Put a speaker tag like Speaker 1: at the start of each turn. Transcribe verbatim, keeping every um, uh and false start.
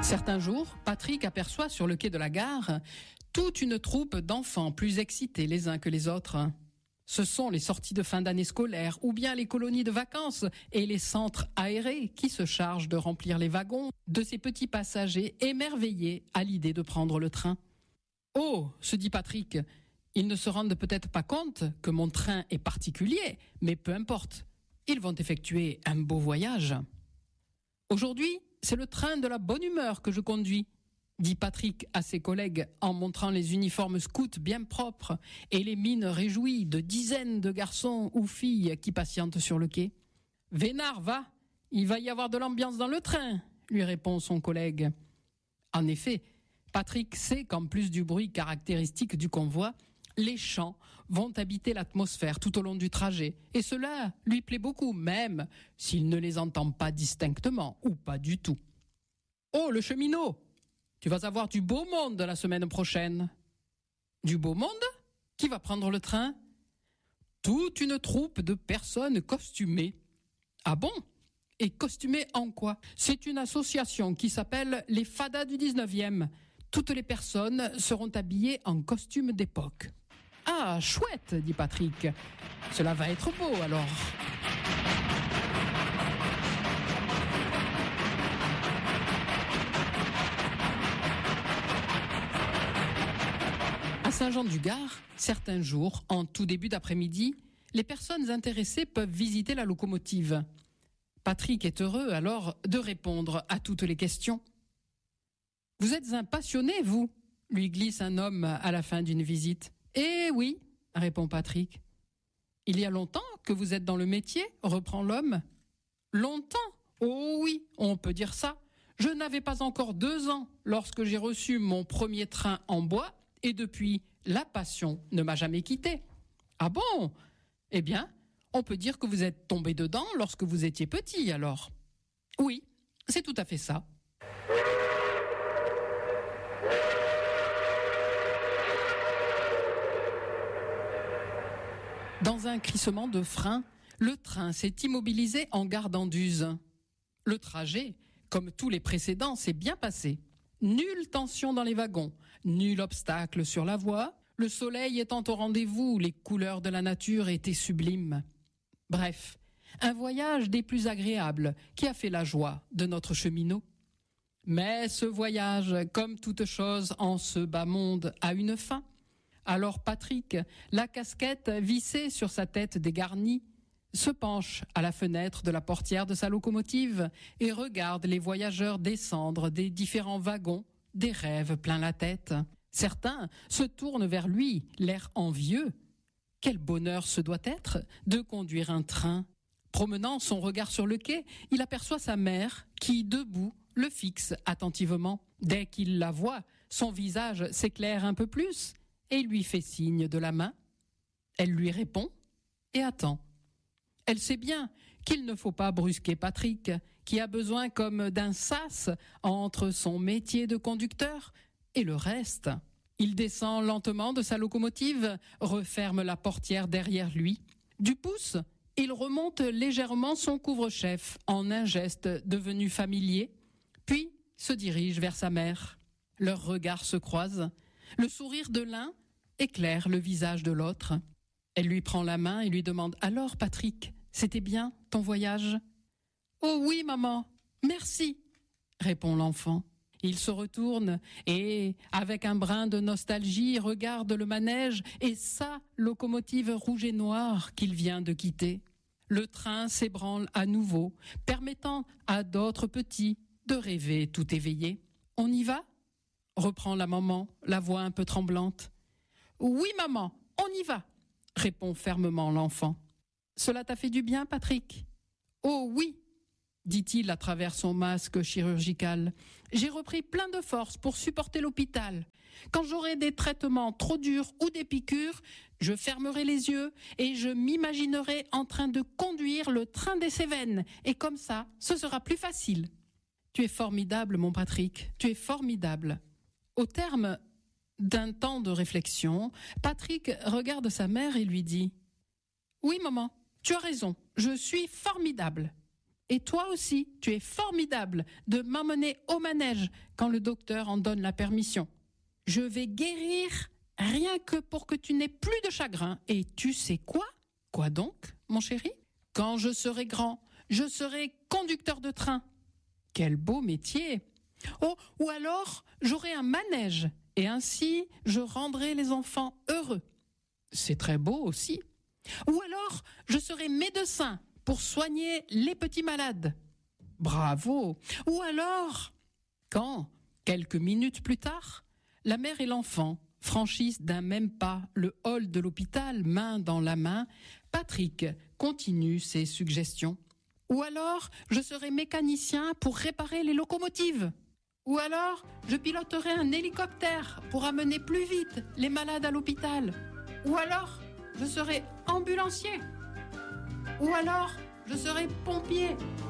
Speaker 1: Certains jours, Patrick aperçoit sur le quai de la gare toute une troupe d'enfants plus excités les uns que les autres. Ce sont les sorties de fin d'année scolaire ou bien les colonies de vacances et les centres aérés qui se chargent de remplir les wagons de ces petits passagers émerveillés à l'idée de prendre le train. « Oh !» se dit Patrick, « ils ne se rendent peut-être pas compte que mon train est particulier, mais peu importe, ils vont effectuer un beau voyage. Aujourd'hui, c'est le train de la bonne humeur que je conduis, dit Patrick à ses collègues en montrant les uniformes scouts bien propres et les mines réjouies de dizaines de garçons ou filles qui patientent sur le quai. « Vénard, va, il va y avoir de l'ambiance dans le train !» lui répond son collègue. En effet, Patrick sait qu'en plus du bruit caractéristique du convoi, les chants vont habiter l'atmosphère tout au long du trajet, et cela lui plaît beaucoup, même s'il ne les entend pas distinctement, ou pas du tout. « Oh, le cheminot ! Tu vas avoir du beau monde la semaine prochaine. »« Du beau monde ? Qui va prendre le train ?»« Toute une troupe de personnes costumées. »« Ah bon ? Et costumées en quoi ? C'est une association qui s'appelle les Fadas du dix-neuvième. Toutes les personnes seront habillées en costume d'époque. »« Ah, chouette, dit Patrick. Cela va être beau alors. » À Saint-Jean-du-Gard, certains jours, en tout début d'après-midi, les personnes intéressées peuvent visiter la locomotive. Patrick est heureux alors de répondre à toutes les questions. « Vous êtes un passionné, vous ?» lui glisse un homme à la fin d'une visite. « Eh oui, » répond Patrick. « Il y a longtemps que vous êtes dans le métier ?» reprend l'homme. « Longtemps ? Oh oui, on peut dire ça. Je n'avais pas encore deux ans lorsque j'ai reçu mon premier train en bois et depuis, la passion ne m'a jamais quitté. »« Ah bon ? Eh bien, on peut dire que vous êtes tombé dedans lorsque vous étiez petit alors. »« Oui, c'est tout à fait ça. » Dans un crissement de frein, le train s'est immobilisé en gare d'Anduze. Le trajet, comme tous les précédents, s'est bien passé. Nulle tension dans les wagons, nul obstacle sur la voie, le soleil étant au rendez-vous, les couleurs de la nature étaient sublimes. Bref, un voyage des plus agréables qui a fait la joie de notre cheminot. Mais ce voyage, comme toute chose en ce bas monde, a une fin. Alors Patrick, la casquette vissée sur sa tête dégarnie, se penche à la fenêtre de la portière de sa locomotive et regarde les voyageurs descendre des différents wagons, des rêves plein la tête. Certains se tournent vers lui, l'air envieux. Quel bonheur ce doit être de conduire un train. Promenant son regard sur le quai, il aperçoit sa mère qui, debout, le fixe attentivement. Dès qu'il la voit, son visage s'éclaire un peu plus et lui fait signe de la main. Elle lui répond et attend. Elle sait bien qu'il ne faut pas brusquer Patrick, qui a besoin comme d'un sas entre son métier de conducteur et le reste. Il descend lentement de sa locomotive, referme la portière derrière lui. Du pouce, il remonte légèrement son couvre-chef en un geste devenu familier, puis se dirige vers sa mère. Leurs regards se croisent. Le sourire de l'un éclaire le visage de l'autre. Elle lui prend la main et lui demande « Alors, Patrick, c'était bien ton voyage ?»« Oh oui, maman, merci !» répond l'enfant. Il se retourne et, avec un brin de nostalgie, regarde le manège et sa locomotive rouge et noire qu'il vient de quitter. Le train s'ébranle à nouveau, permettant à d'autres petits de rêver tout éveillés. « On y va ?» reprend la maman, la voix un peu tremblante. « Oui, maman, on y va !» répond fermement l'enfant. « Cela t'a fait du bien, Patrick ?»« Oh oui !» dit-il à travers son masque chirurgical. « J'ai repris plein de force pour supporter l'hôpital. Quand j'aurai des traitements trop durs ou des piqûres, je fermerai les yeux et je m'imaginerai en train de conduire le train des Cévennes. Et comme ça, ce sera plus facile. » « Tu es formidable, mon Patrick, tu es formidable. » Au terme d'un temps de réflexion, Patrick regarde sa mère et lui dit « Oui, maman, tu as raison, je suis formidable. » Et toi aussi, tu es formidable de m'emmener au manège quand le docteur en donne la permission. Je vais guérir rien que pour que tu n'aies plus de chagrin. Et tu sais quoi ? Quoi donc, mon chéri ? Quand je serai grand, je serai conducteur de train. Quel beau métier ! Oh, ou alors, j'aurai un manège et ainsi, je rendrai les enfants heureux. C'est très beau aussi. Ou alors, je serai médecin pour soigner les petits malades. Bravo. Ou alors, quand, quelques minutes plus tard, la mère et l'enfant franchissent d'un même pas le hall de l'hôpital, main dans la main, Patrick continue ses suggestions. Ou alors, je serai mécanicien pour réparer les locomotives. Ou alors, je piloterai un hélicoptère pour amener plus vite les malades à l'hôpital. Ou alors, je serai ambulancier. Ou alors, je serai pompier